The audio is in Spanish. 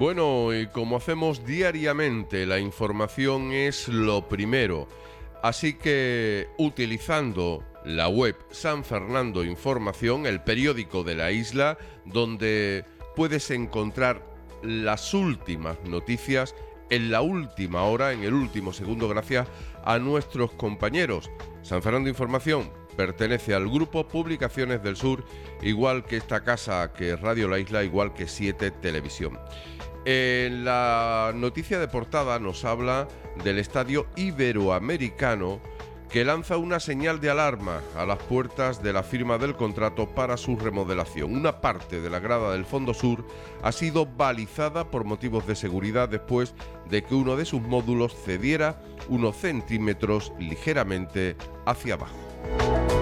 Bueno, y como hacemos diariamente, la información es lo primero. Así que utilizando la web San Fernando Información, el periódico de la isla, donde puedes encontrar las últimas noticias en la última hora, en el último segundo, gracias a nuestros compañeros. San Fernando Información pertenece al grupo Publicaciones del Sur, igual que esta casa, que es Radio La Isla, igual que 7 Televisión. En la noticia de portada nos habla del Estadio Iberoamericano, que lanza una señal de alarma a las puertas de la firma del contrato para su remodelación. Una parte de la grada del fondo sur ha sido balizada por motivos de seguridad después de que uno de sus módulos cediera unos centímetros ligeramente hacia abajo.